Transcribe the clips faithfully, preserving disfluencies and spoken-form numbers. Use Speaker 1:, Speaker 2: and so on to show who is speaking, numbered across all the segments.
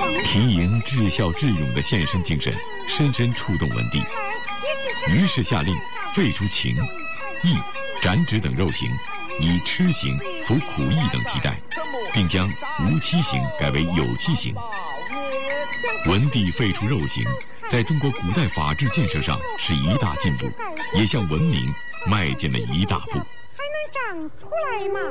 Speaker 1: 皮营至孝至勇的献身精神深深触动文帝，于是下令废除刑、役、斩指等肉刑，以笞刑、服苦役等替代，并将无期刑改为有期刑。文帝废除肉刑，在中国古代法治建设上是一大进步，也向文明迈进了一大步。
Speaker 2: 还能长出来吗？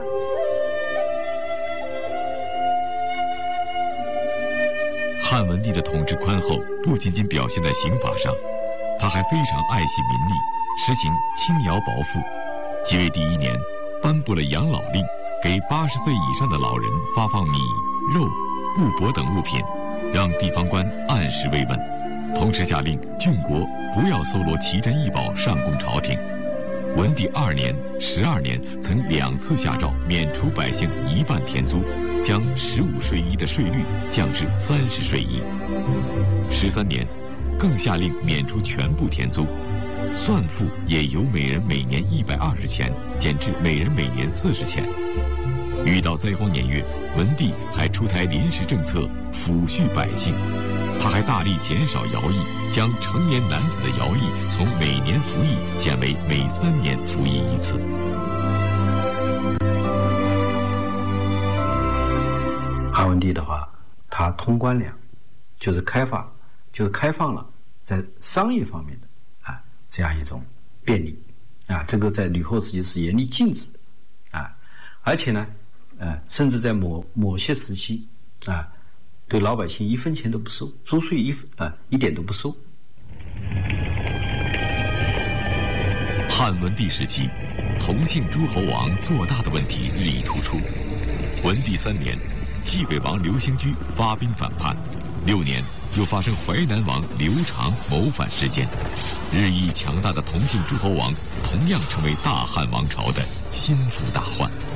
Speaker 1: 汉文帝的统治宽厚，不仅仅表现在刑法上，他还非常爱惜民力，实行轻徭薄赋。即位第一年，颁布了养老令，给八十岁以上的老人发放米、肉、布帛等物品，让地方官按时慰问。同时下令郡国不要搜罗奇珍异宝上供朝廷。文帝二年、十二年曾两次下诏免除百姓一半田租，将十五税一的税率降至三十税一。十三年，更下令免除全部田租，算赋也由每人每年一百二十钱减至每人每年四十钱。遇到灾荒年月，文帝还出台临时政策抚恤百姓。他还大力减少徭役，将成年男子的徭役从每年服役减为每三年服役一次。
Speaker 3: 汉文帝的话，他通官粮，就是开发，就是开放了在商业方面的啊这样一种便利啊，这个在吕后时期是严厉禁止的啊，而且呢，呃，甚至在某某些时期啊。对老百姓一分钱都不收，租税一啊一点都不收。
Speaker 1: 汉文帝时期，同姓诸侯王做大的问题日益突出。文帝三年，济北王刘兴居发兵反叛；六年，又发生淮南王刘长谋反事件。日益强大的同姓诸侯王，同样成为大汉王朝的心腹大患。